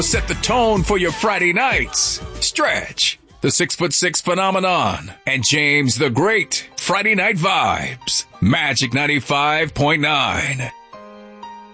set the tone for your Friday nights. Stretch, the 6'6" phenomenon, and James the Great. Friday Night Vibes. Magic 95.9.